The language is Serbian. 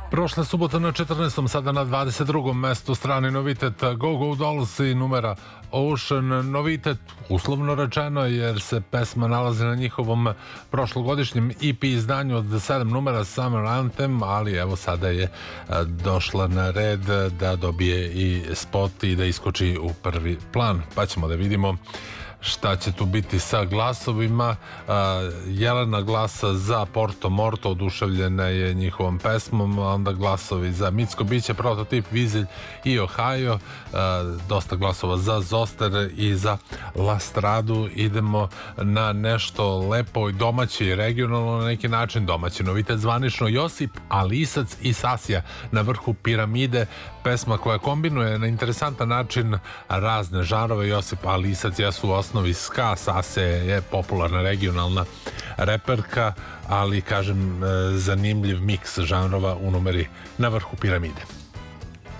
Prošle subote na 14. sada na 22. mestu strani novitet Go Go Dolls i numera Ocean. Novitet uslovno rečeno jer se pesma nalazi na njihovom prošlogodišnjem EP izdanju od 7 numera Summer Anthem, ali evo sada je došla na red da dobije i spot i da iskoči u prvi plan, pa ćemo da vidimo šta će tu biti sa glasovima. Jelena glasa za Porto Morto, oduševljena je njihovom pesmom, onda glasovi za Micko Biće, Prototip, Vizelj i Ohio, dosta glasova za Zoster i za Lastradu. Idemo na nešto lepo i domaće i regionalno, na neki način domaći novitet zvanično. Josip Alisac i Sasija na vrhu piramide, pesma koja kombinuje na interesantan način razne žanrove. Josip Alisac jesu u osnovi ska, Sase je popularna regionalna reperka, ali kažem zanimljiv miks žanrova u numeri na vrhu piramide.